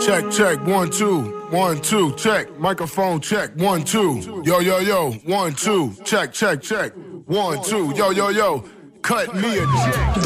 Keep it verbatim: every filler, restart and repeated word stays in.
Check, check, one, two, one, two, check. Microphone check, one, two. Yo, yo, yo, one, two. Check, check, check. One, two, yo, yo, yo. Cut me a check.